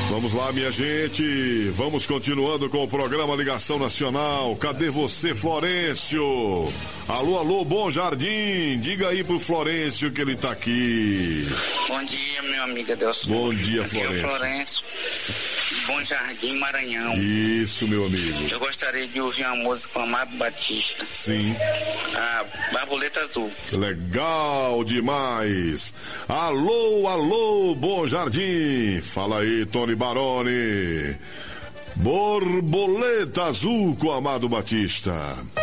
Vamos lá, minha gente. Vamos continuando com o programa Ligação Nacional. Cadê você, Florencio? Alô, alô, Bom Jardim. Diga aí pro Florencio que ele tá aqui. Bom dia, meu amigo Adelson. Bom dia, aqui Florencio. É o Florencio. Bom Jardim, Maranhão. Isso, meu amigo. Eu gostaria de ouvir uma música com Amado Batista. Sim. A Borboleta Azul. Legal demais. Alô, alô, Bom Jardim. Fala aí, Tony Baroni. Borboleta Azul com Amado Batista.